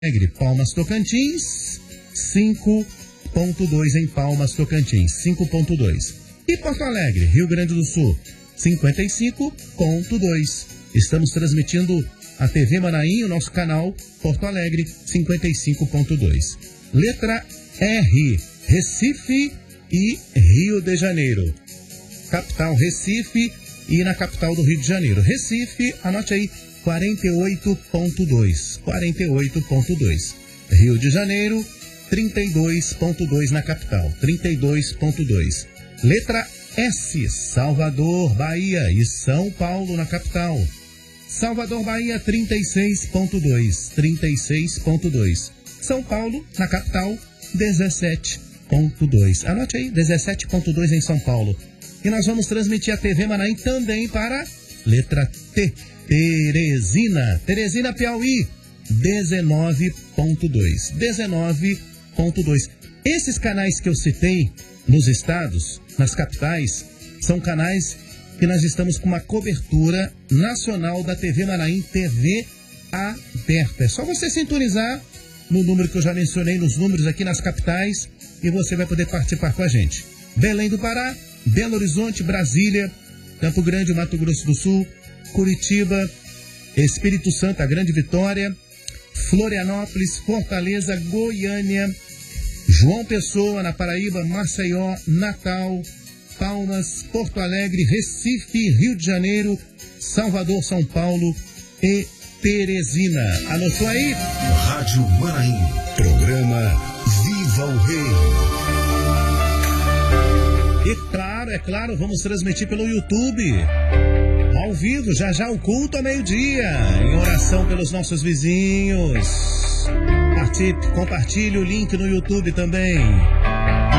Alegre, Palmas Tocantins, 5.2 em Palmas Tocantins, 5.2. E Porto Alegre, Rio Grande do Sul, 55.2. Estamos transmitindo a TV Manaim, o nosso canal Porto Alegre, 55.2. Letra R, Recife e Rio de Janeiro. Capital Recife e na capital do Rio de Janeiro. Recife, anote aí, 48.2. 48.2. Rio de Janeiro, 32.2 na capital. 32.2. Letra S, Salvador, Bahia e São Paulo na capital. Salvador, Bahia, 36.2. 36.2. São Paulo, na capital, 17.2. Anote aí, 17.2 em São Paulo. E nós vamos transmitir a TV Manaim também para letra T, Teresina. Teresina, Piauí, 19.2. 19.2. Esses canais que eu citei nos estados, nas capitais, são canais que nós estamos com uma cobertura nacional da TV Manaim, TV aberta. É só você sintonizar no número que eu já mencionei, nos números aqui nas capitais, e você vai poder participar com a gente. Belém do Pará, Belo Horizonte, Brasília, Campo Grande, Mato Grosso do Sul, Curitiba, Espírito Santo, a Grande Vitória, Florianópolis, Fortaleza, Goiânia, João Pessoa, na Paraíba, Maceió, Natal, Palmas, Porto Alegre, Recife, Rio de Janeiro, Salvador, São Paulo e Teresina. Anotou aí? Rádio Manaim, programa Viva o Rei. E é claro, vamos transmitir pelo YouTube, ao vivo, já o culto ao meio-dia, em oração pelos nossos vizinhos. Participe, compartilhe o link no YouTube também.